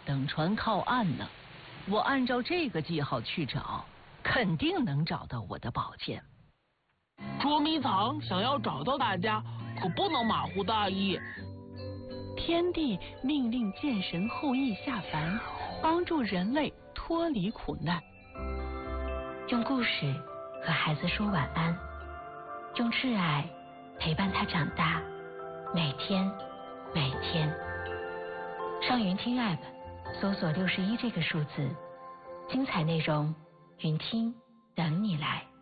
等船靠岸了，我按照这个记号去找，肯定能找到我的宝剑。 捉迷藏想要找到大家，可不能马虎大意。 天帝命令剑神后羿下凡，帮助人类脱离苦难。 用故事和孩子说晚安，用挚爱陪伴他长大，每天每天。上云听 App 搜索61这个数字，精彩内容，云听等你来。